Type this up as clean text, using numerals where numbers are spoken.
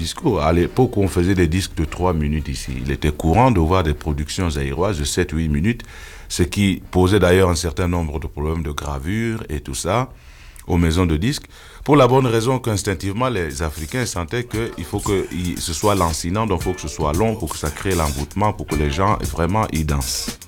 discours. À l'époque où on faisait des disques de 3 minutes ici, il était courant de voir des productions zaïroises de 7-8 minutes, ce qui posait d'ailleurs un certain nombre de problèmes de gravure et tout ça aux maisons de disques, pour la bonne raison qu'instinctivement les Africains sentaient qu'il faut que ce soit lancinant, donc il faut que ce soit long pour que ça crée l'envoûtement, pour que les gens vraiment y dansent.